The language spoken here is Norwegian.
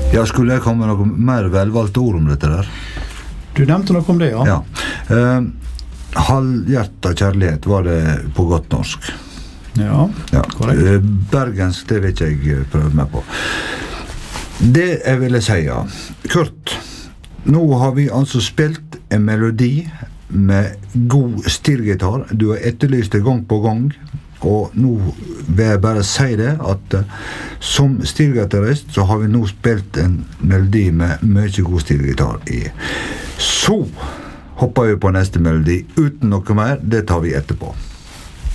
Ja, skulle jeg komme med noe mer velvalgte ord om dette der? Du nevnte noe om det, ja. Ja. Halvhjertet kjærlighet var det på godt norsk. Ja, korrekt. Bergensk, det vil ikke jeg prøve meg på. Det jeg ville si, ja. Kurt, nå har vi altså spilt en melodi med god stilgitar. Du har etterlyst det gang på gang, og nå vil jeg bare si det at som stilgitarist så har vi nå spilt en melodi med mye god stilgitar i. Så hopper vi på neste melodi uten noe mer, det tar vi etterpå.